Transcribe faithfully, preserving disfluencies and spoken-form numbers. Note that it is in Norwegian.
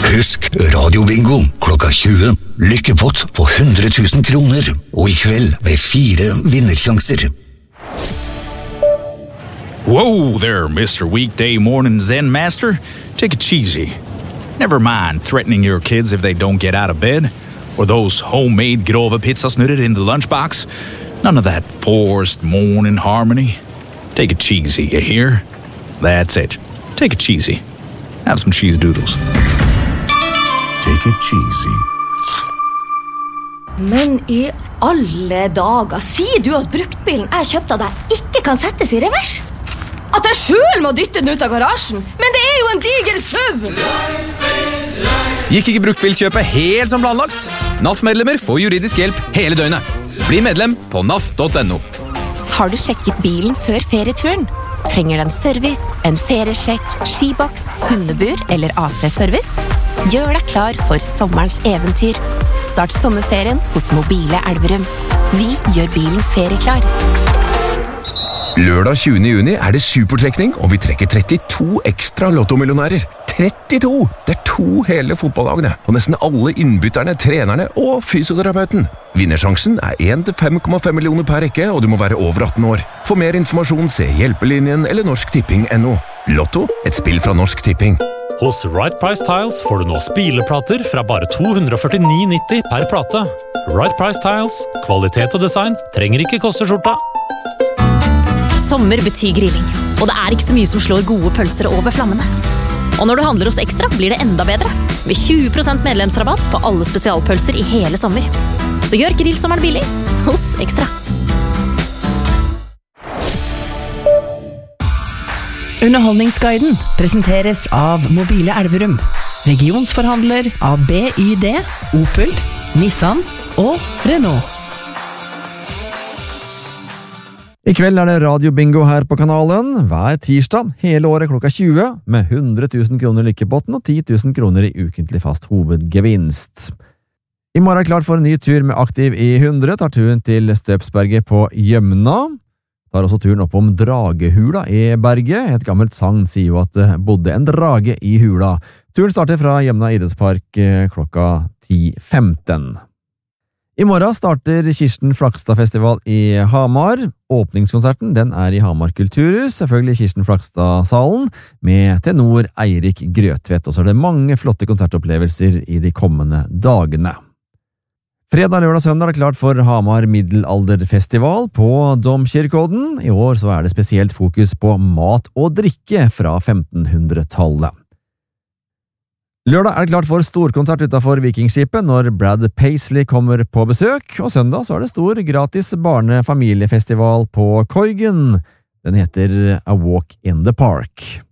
Husk Radio Bingo klokka tjue. Lykkepott på hundre tusen kroner. Og i kveld med fire vinnersjanser. Whoa there, Mister Weekday Morning Zen Master. Take it cheesy. Never mind threatening your kids if they don't get out of bed. Or those homemade grove pizzasnurrer in the lunchbox. None of that forced morning harmony. Take it cheesy, you hear? That's it. Take it cheesy. Have some cheese doodles. Take it cheesy. Men i alle dager, sier du at bruktbilen jeg kjøpte av deg ikke kan settes i revers? At jeg selv må dytte den ut av garasjen? Men det er jo en diger søv! Gikk ikke bruktbilkjøpet helt som planlagt? N A F-medlemmer får juridisk hjelp hele døgnet. Bli medlem på N A F punktum no. Har du sjekket bilen før ferieturen? Trenger den service, en feriesjekk, skiboks, hundebur eller A C-service? Gjør deg klar for sommerens eventyr. Start sommerferien hos Mobile Elverum. Vi gjør bilen ferieklar. Lørdag tjuende juni er det supertrekning, og vi trekker trettito ekstra lottomillionærer. trettito! Det er to hele fotballagene, og nesten alle innbytterne, trenerne og fysioterapeuten. Vinnersjansen er én til fem komma fem millioner per rekke, og du må være over atten år. For mer informasjon se Hjelpelinjen eller Norsk Tipping punktum no. Lotto, et spill fra Norsk Tipping. Hos Right Price Tiles får du nå spileplater fra bare to hundre førtini nitti per plate. Right Price Tiles, kvalitet og design trenger ikke koste skjorta. Sommer betyr grilling, og det er ikke så mye som slår gode pølser over flammene. Og når du handler hos Ekstra, blir det enda bedre. Med tjue prosent medlemsrabatt på alle spesialpølser i hele sommer. Så gjør grillsommeren billig hos Ekstra. Underholdningsguiden presenteres av Mobile Elverum, regionsforhandler av B Y D, Opel, Nissan og Renault. I kveld er det Radio Bingo her på kanalen, hver tirsdag, hele året klokka tjue, med hundre tusen kroner lykkepotten og ti tusen kroner i ukentlig fast hovedgevinst. I morgen er klart for en ny tur med Aktiv i hundre, tar turen til Støpsberget på Gjømna. Tar også turen opp om Dragehula i berget. Et gammelt sagn sier jo at det bodde en drage i hula. Turen starter fra Gjømna idrettspark klokka ti femten. I morgen starter Kirsten Flakstad-festival i Hamar. Åpningskonserten den er i Hamar Kulturhus, selvfølgelig Kirsten Flakstad-salen, med tenor Eirik Grøtvedt, og så er det mange flotte konsertopplevelser i de kommende dagene. Fredag, lørdag og søndag er det klart for Hamar Middelalderfestival på Domkirkeodden. I år så er det spesielt fokus på mat og drikke fra femtenhundretallet. Lørdag er det klart for storkonsert utenfor Vikingskipet når Brad Paisley kommer på besøk, og søndag så er det stor gratis barnefamiliefestival på Koigen. Den heter A Walk in the Park.